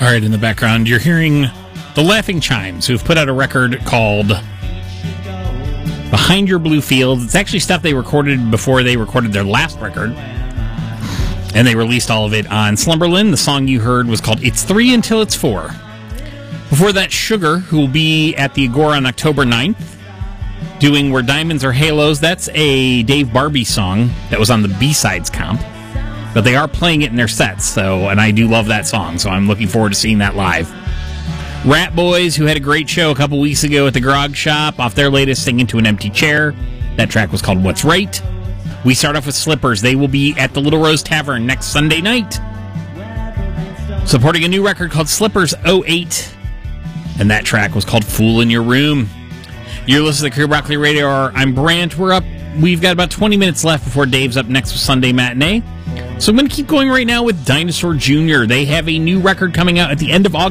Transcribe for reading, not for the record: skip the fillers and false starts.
right, in the background, you're hearing the Laughing Chimes, who've put out a record called Behind Your Blue Fields. It's actually stuff they recorded before they recorded their last record, and they released all of it on Slumberland. The song you heard was called It's 3 Until It's 4. Before that, Sugar, who will be at the Agora on October 9th, doing Where Diamonds Are Halos. That's a Dave Barbie song that was on the B-Sides comp, but they are playing it in their sets, and I do love that song, so I'm looking forward to seeing that live. Rat Boys, who had a great show a couple weeks ago at the Grog Shop, off their latest Singing to an Empty Chair. That track was called What's Right. We start off with Slippers. They will be at the Little Rose Tavern next Sunday night, supporting a new record called Slippers 08, and that track was called Fool in Your Room. You're listening to Clear Broccoli Radio Hour. I'm Brant. We've got about 20 minutes left before Dave's up next with Sunday Matinee. So I'm going to keep going right now with Dinosaur Jr. They have a new record coming out at the end of August.